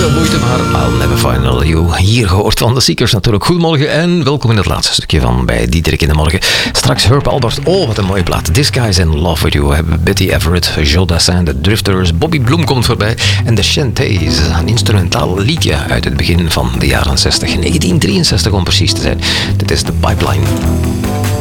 veel moeite, maar I'll never find you. Hier gehoord van de Seekers natuurlijk. Goedemorgen en welkom in het laatste stukje van bij Diederik in de Morgen. Straks Herb Albert. Oh, wat een mooie plaat. This Guy's in Love With You. We hebben Betty Everett, Joe Dassin, de Drifters, Bobby Bloem komt voorbij en de Chantays. Een instrumentaal liedje uit het begin van de jaren 60. 1963 om precies te zijn. Dit is The Pipeline.